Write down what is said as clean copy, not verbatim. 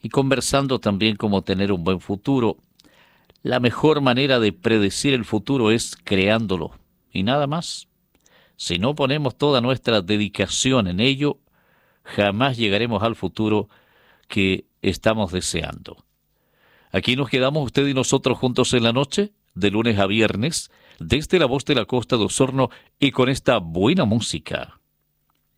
y conversando también cómo tener un buen futuro. La mejor manera de predecir el futuro es creándolo y nada más. Si no ponemos toda nuestra dedicación en ello, jamás llegaremos al futuro que estamos deseando. Aquí nos quedamos usted y nosotros juntos en la noche, de lunes a viernes, desde la voz de la costa de Osorno y con esta buena música.